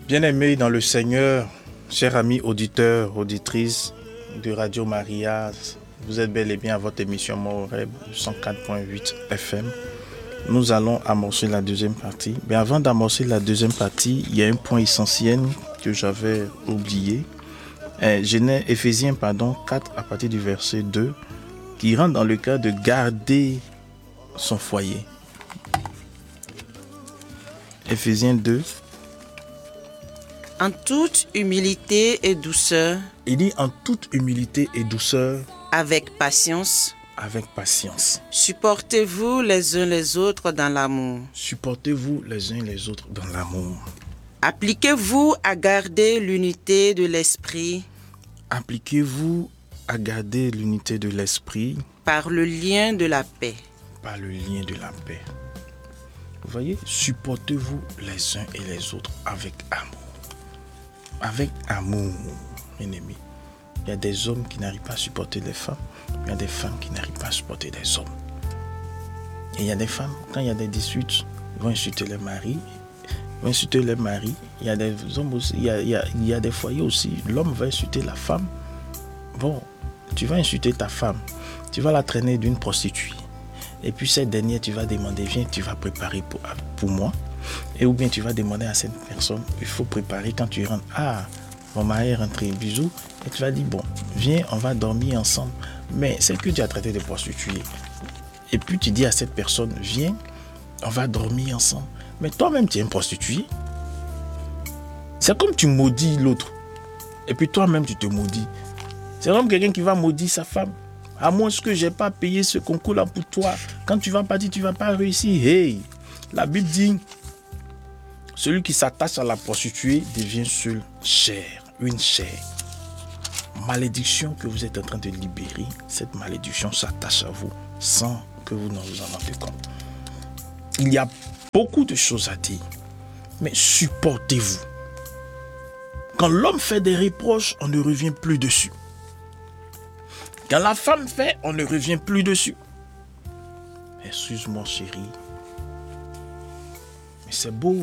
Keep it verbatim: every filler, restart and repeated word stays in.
Bien-aimés dans le Seigneur, chers amis auditeurs, auditrices de Radio Maria, vous êtes bel et bien à votre émission Moreb cent quatre point huit F M. Nous allons amorcer la deuxième partie. Mais avant d'amorcer la deuxième partie, il y a un point essentiel que j'avais oublié. Genèse, Éphésiens pardon, quatre à partir du verset deux, qui rentre dans le cas de garder son foyer. Éphésiens deux. En toute humilité et douceur. Il dit en toute humilité et douceur. Avec patience. Avec patience. Supportez-vous les uns les autres dans l'amour. Supportez-vous les uns les autres dans l'amour. Appliquez-vous à garder l'unité de l'esprit. Appliquez-vous à garder l'unité de l'esprit. Par le lien de la paix. Par le lien de la paix. Vous voyez, supportez-vous les uns et les autres avec amour. Avec amour, ennemi. Il y a des hommes qui n'arrivent pas à supporter les femmes. Il y a des femmes qui n'arrivent pas à supporter les hommes. Et il y a des femmes, quand il y a des disputes, ils vont insulter les maris. Ils vont insulter les maris. Il y a des hommes aussi, il y a, il y a, il y a des foyers aussi. L'homme va insulter la femme. Bon, tu vas insulter ta femme. Tu vas la traîner d'une prostituée. Et puis cette dernière, tu vas demander, viens, tu vas préparer pour, pour moi. Et ou bien tu vas demander à cette personne, il faut préparer quand tu rentres. Ah, mon mari est rentré, bisous. Et tu vas dire, bon, viens, on va dormir ensemble. Mais c'est que tu as traité de prostituée. Et puis tu dis à cette personne, viens, on va dormir ensemble. Mais toi-même, tu es une prostituée. C'est comme tu maudis l'autre. Et puis toi-même, tu te maudis. C'est comme quelqu'un qui va maudire sa femme. À moins que je n'ai pas payé ce concours-là pour toi. Quand tu vas partir, tu ne vas pas réussir. Hey, la Bible dit, celui qui s'attache à la prostituée devient seul chair, une chair. Malédiction que vous êtes en train de libérer, cette malédiction s'attache à vous sans que vous ne vous en rendez compte. Il y a beaucoup de choses à dire, mais supportez-vous. Quand l'homme fait des reproches, on ne revient plus dessus. Quand la femme fait, on ne revient plus dessus. Excuse-moi chérie, mais c'est beau.